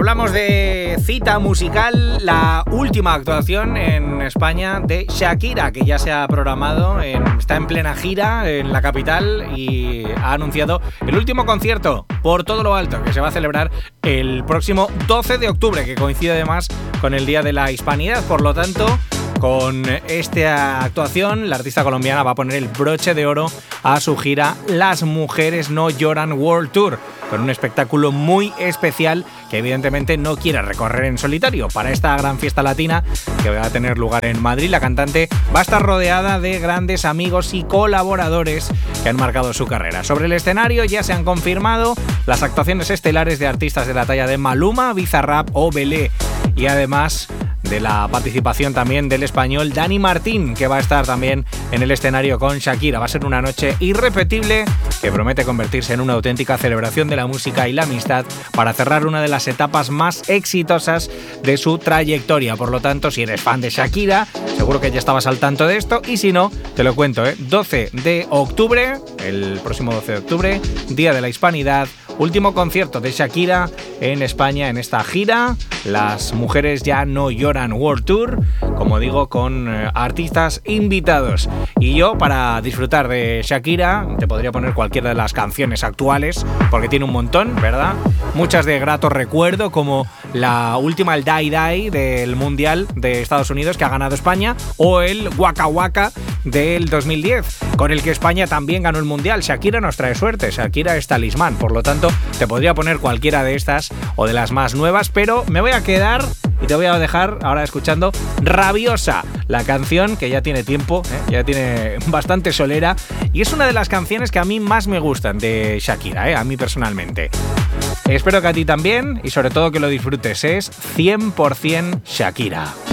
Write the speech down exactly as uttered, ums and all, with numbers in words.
hablamos de cita musical, la última actuación en España de Shakira, que ya se ha programado, en, está en plena gira en la capital y ha anunciado el último concierto por todo lo alto que se va a celebrar el próximo doce de octubre, que coincide además con el Día de la Hispanidad. Por lo tanto, con esta actuación, la artista colombiana va a poner el broche de oro a su gira Las Mujeres No Lloran World Tour, con un espectáculo muy especial que evidentemente no quiere recorrer en solitario. Para esta gran fiesta latina que va a tener lugar en Madrid, la cantante va a estar rodeada de grandes amigos y colaboradores que han marcado su carrera. Sobre el escenario ya se han confirmado las actuaciones estelares de artistas de la talla de Maluma, Bizarrap o Belé, y además de la participación también del español Dani Martín, que va a estar también en el escenario con Shakira. Va a ser una noche irrepetible que promete convertirse en una auténtica celebración de la música y la amistad para cerrar una de las etapas más exitosas de su trayectoria. Por lo tanto, si eres fan de Shakira, seguro que ya estabas al tanto de esto, y si no, te lo cuento, ¿eh? doce de octubre, el próximo doce de octubre, Día de la Hispanidad, último concierto de Shakira en España en esta gira, Las Mujeres Ya No Lloran World Tour, como digo, con eh, artistas invitados. Y yo, para disfrutar de Shakira, te podría poner cualquiera de las canciones actuales, porque tiene un montón, ¿verdad? Muchas de grato recuerdo, como la última, el Die Die del Mundial de Estados Unidos, que ha ganado España, o el Waka Waka del dos mil diez, con el que España también ganó el Mundial. Shakira nos trae suerte, Shakira es talismán, por lo tanto te podría poner cualquiera de estas o de las más nuevas, pero me voy a quedar y te voy a dejar ahora escuchando Rabiosa, la canción que ya tiene tiempo, ¿eh? ya tiene bastante solera, y es una de las canciones que a mí más me gustan de Shakira, ¿eh? a mí personalmente. Espero que a ti también, y sobre todo que lo disfrutes. Es cien por ciento Shakira.